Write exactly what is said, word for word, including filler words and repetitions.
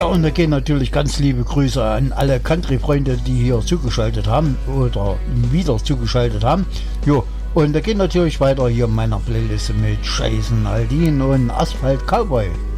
Ja, und da gehen natürlich ganz liebe Grüße an alle Country-Freunde, die hier zugeschaltet haben oder wieder zugeschaltet haben. Jo, und da geht natürlich weiter hier in meiner Playlist mit Jason Aldean und Asphalt Cowboy.